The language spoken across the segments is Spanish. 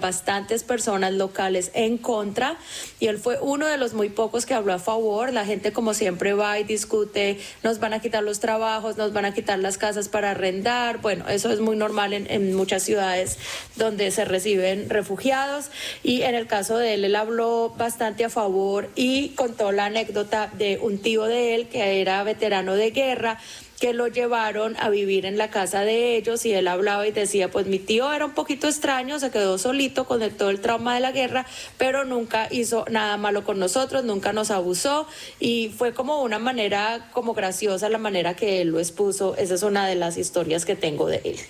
bastantes personas locales en contra, y él fue uno de los muy pocos que habló a favor. La gente, como siempre, va y discute, nos van a quitar los trabajos, nos van a quitar las casas para arrendar. Bueno, eso es muy normal en muchas ciudades donde se reciben refugiados, y en el caso de él habló bastante a favor y contó la anécdota de un tío de él que era veterano de guerra, que lo llevaron a vivir en la casa de ellos, y él hablaba y decía, pues mi tío era un poquito extraño, se quedó solito con todo el trauma de la guerra, pero nunca hizo nada malo con nosotros, nunca nos abusó, y fue como una manera como graciosa la manera que él lo expuso. Esa es una de las historias que tengo de él.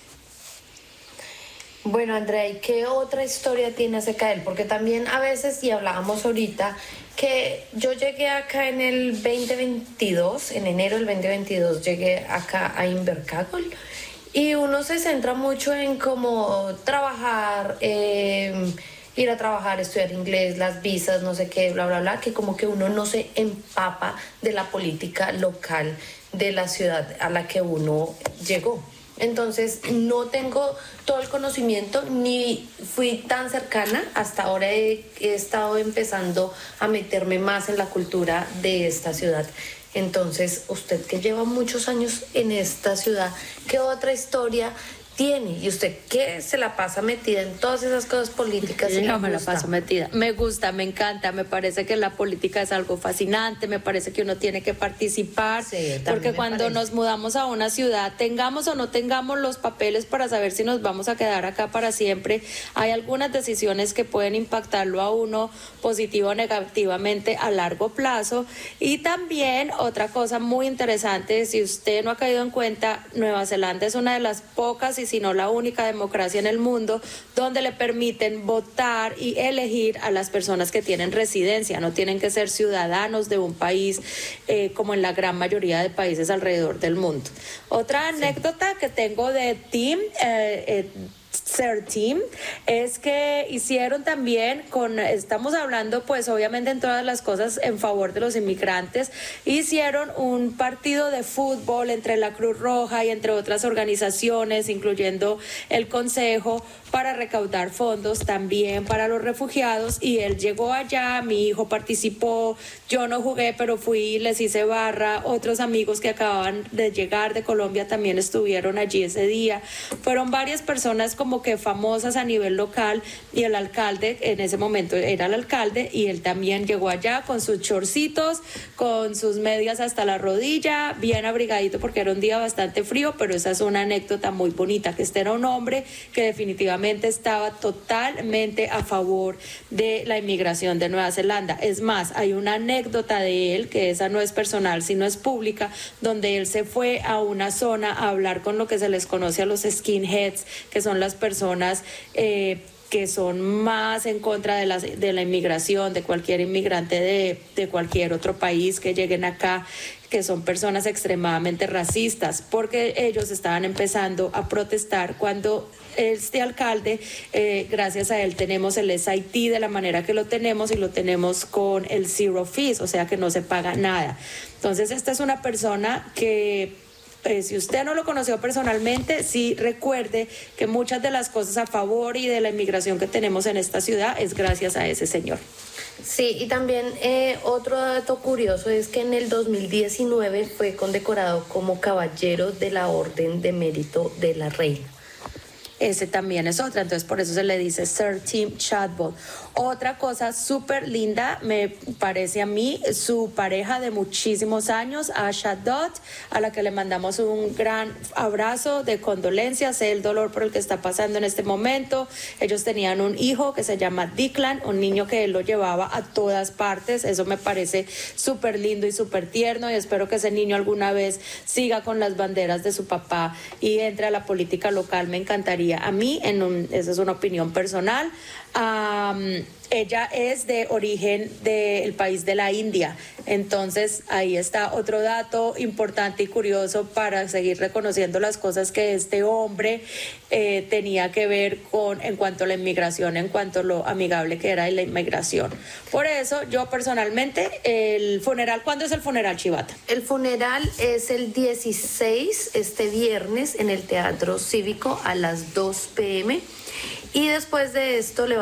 Bueno, Andrea, ¿y qué otra historia tiene acerca de él? Porque también a veces, y hablábamos ahorita, que yo llegué acá en el 2022, en enero del 2022, llegué acá a Invercargill, y uno se centra mucho en cómo trabajar, ir a trabajar, estudiar inglés, las visas, no sé qué, bla, bla, bla, que como que uno no se empapa de la política local de la ciudad a la que uno llegó. Entonces no tengo todo el conocimiento, ni fui tan cercana. Hasta ahora he estado empezando a meterme más en la cultura de esta ciudad. Entonces, usted que lleva muchos años en esta ciudad, ¿qué otra historia tiene? Y usted que se la pasa metida en todas esas cosas políticas. No me la paso metida. Me gusta, me encanta, me parece que la política es algo fascinante, me parece que uno tiene que participar, sí, porque cuando nos mudamos a una ciudad, tengamos o no tengamos los papeles para saber si nos vamos a quedar acá para siempre, hay algunas decisiones que pueden impactarlo a uno positivo o negativamente a largo plazo. Y también otra cosa muy interesante, si usted no ha caído en cuenta, Nueva Zelanda es una de las pocas, y si no la única democracia en el mundo donde le permiten votar y elegir a las personas que tienen residencia. No tienen que ser ciudadanos de un país como en la gran mayoría de países alrededor del mundo. Otra anécdota que tengo de Tim, Sir Tim, es que hicieron también estamos hablando pues obviamente en todas las cosas en favor de los inmigrantes, hicieron un partido de fútbol entre la Cruz Roja y entre otras organizaciones, incluyendo el Consejo, para recaudar fondos también para los refugiados, y él llegó allá, mi hijo participó, yo no jugué, pero fui, les hice barra, otros amigos que acababan de llegar de Colombia también estuvieron allí ese día, fueron varias personas como que famosas a nivel local, y el alcalde, en ese momento era el alcalde, y él también llegó allá con sus chorcitos, con sus medias hasta la rodilla, bien abrigadito porque era un día bastante frío, pero esa es una anécdota muy bonita, que este era un hombre que definitivamente estaba totalmente a favor de la inmigración de Nueva Zelanda. Es más, hay una anécdota de él, que esa no es personal, sino es pública, donde él se fue a una zona a hablar con lo que se les conoce a los skinheads, que son las personas que son más en contra de la inmigración, de cualquier inmigrante de cualquier otro país que lleguen acá, que son personas extremadamente racistas, porque ellos estaban empezando a protestar cuando este alcalde, gracias a él tenemos el SIT de la manera que lo tenemos, y lo tenemos con el zero fees, o sea que no se paga nada. Entonces esta es una persona que si usted no lo conoció personalmente, sí recuerde que muchas de las cosas a favor y de la inmigración que tenemos en esta ciudad es gracias a ese señor. Sí, y también otro dato curioso es que en el 2019 fue condecorado como caballero de la Orden de Mérito de la Reina. Ese también es otra, entonces por eso se le dice Sir Tim Chatbot. Otra cosa súper linda, me parece a mí, su pareja de muchísimos años, Asha Dot, a la que le mandamos un gran abrazo de condolencias, sé el dolor por el que está pasando en este momento. Ellos tenían un hijo que se llama Declan, un niño que él lo llevaba a todas partes, eso me parece súper lindo y súper tierno, y espero que ese niño alguna vez siga con las banderas de su papá y entre a la política local. Me encantaría a mí, esa es una opinión personal. Ella es de origen del país de la India, entonces ahí está otro dato importante y curioso para seguir reconociendo las cosas que este hombre tenía que ver con en cuanto a la inmigración, en cuanto a lo amigable que era la inmigración. Por eso yo personalmente, el funeral, ¿cuándo es el funeral, Chivata? El funeral es el 16, este viernes, en el Teatro Cívico a las 2 p.m. y después de esto le